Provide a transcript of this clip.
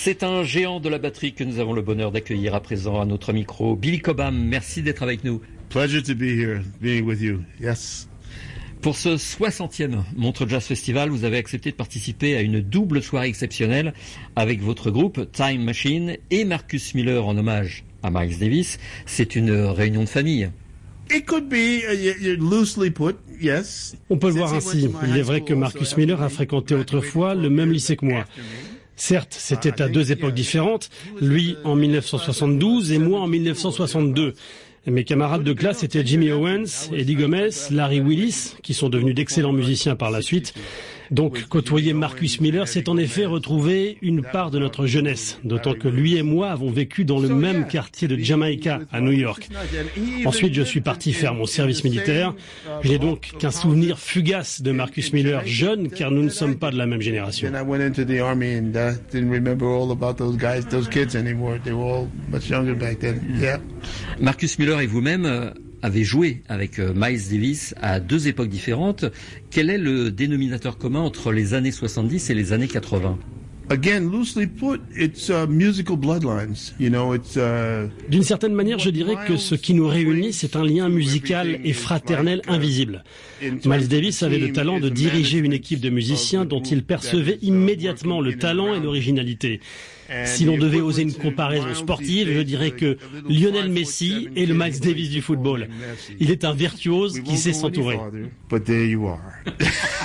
C'est un géant de la batterie que nous avons le bonheur d'accueillir à présent à notre micro. Billy Cobham, merci d'être avec nous. Pleasure to be here, being with you. Yes. Pour ce 60e Montreux Jazz Festival, vous avez accepté de participer à une double soirée exceptionnelle avec votre groupe Time Machine et Marcus Miller en hommage à Miles Davis. C'est une réunion de famille. It could be loosely put, yes. On peut le voir ainsi. Il est vrai que Marcus Miller a fréquenté autrefois le même lycée que moi. Certes, c'était à deux époques différentes, lui en 1972 et moi en 1962. Mes camarades de classe étaient Jimmy Owens, Eddie Gomez, Larry Willis, qui sont devenus d'excellents musiciens par la suite. Donc, côtoyer Marcus Miller, c'est en effet retrouver une part de notre jeunesse, d'autant que lui et moi avons vécu dans le même quartier de Jamaica, à New York. Ensuite, je suis parti faire mon service militaire. Je n'ai donc qu'un souvenir fugace de Marcus Miller jeune, car nous ne sommes pas de la même génération. Marcus Miller et vous-même avez joué avec Miles Davis à deux époques différentes. Quel est le dénominateur commun entre les années 70 et les années 80 ? Again, loosely put, it's musical bloodlines. D'une certaine manière, je dirais que ce qui nous réunit, c'est un lien musical et fraternel invisible. Miles Davis avait le talent de diriger une équipe de musiciens dont il percevait immédiatement le talent et l'originalité. Si l'on devait oser une comparaison sportive, je dirais que Lionel Messi est le Miles Davis du football. Il est un virtuose qui sait s'entourer. But there you are.